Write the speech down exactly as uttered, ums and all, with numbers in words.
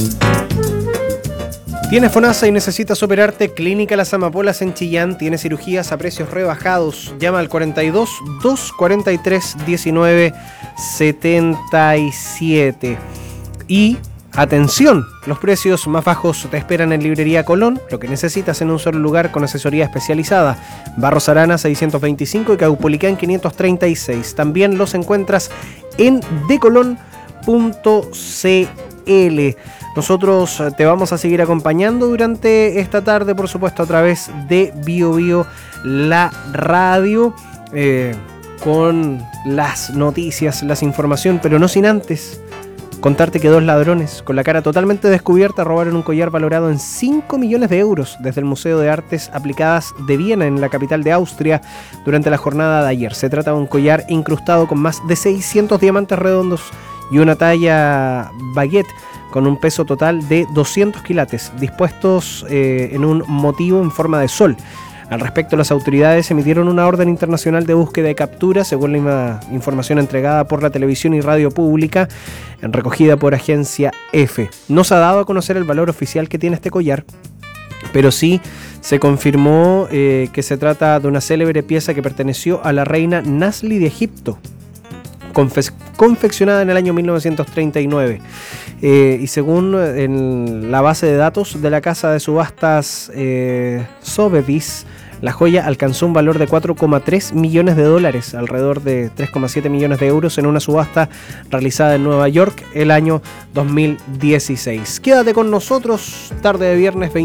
¿Tienes FONASA y necesitas operarte? Clínica Las Amapolas en Chillán tiene cirugías a precios rebajados. Llama al cuarenta y dos, doscientos cuarenta y tres, diecinueve setenta y siete. Y atención, los precios más bajos te esperan en Librería Colón, lo que necesitas en un solo lugar con asesoría especializada. Barros Arana seiscientos veinticinco y Caupolicán quinientos treinta y seis. También los encuentras en decolon punto c l. Nosotros te vamos a seguir acompañando durante esta tarde, por supuesto, a través de Bio Bio, la radio, eh, con las noticias, las información, pero no sin antes contarte que dos ladrones con la cara totalmente descubierta robaron un collar valorado en cinco millones de euros desde el Museo de Artes Aplicadas de Viena, en la capital de Austria, durante la jornada de ayer. Se trata de un collar incrustado con más de seiscientos diamantes redondos y una talla baguette con un peso total de doscientos quilates, dispuestos eh, en un motivo en forma de sol. Al respecto, las autoridades emitieron una orden internacional de búsqueda y captura, según la información entregada por la televisión y radio pública, recogida por Agencia F. No se ha dado a conocer el valor oficial que tiene este collar, pero sí se confirmó eh, que se trata de una célebre pieza que perteneció a la reina Nasli de Egipto, confe- confeccionada en el año mil novecientos treinta y nueve. Eh, y según en la base de datos de la casa de subastas eh, Sotheby's, la joya alcanzó un valor de cuatro coma tres millones de dólares, alrededor de tres coma siete millones de euros, en una subasta realizada en Nueva York el año dos mil dieciséis. Quédate con nosotros, tarde de viernes veinte.